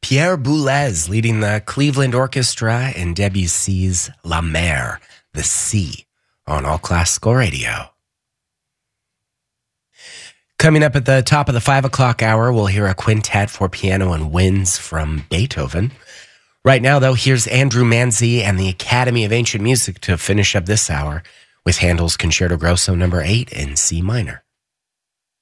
Pierre Boulez leading the Cleveland Orchestra in Debussy's La Mer, the Sea, on All Classical Radio. Coming up at the top of the 5 o'clock hour, we'll hear a quintet for piano and winds from Beethoven. Right now, though, here's Andrew Manzi and the Academy of Ancient Music to finish up this hour with Handel's Concerto Grosso No. 8 in C minor.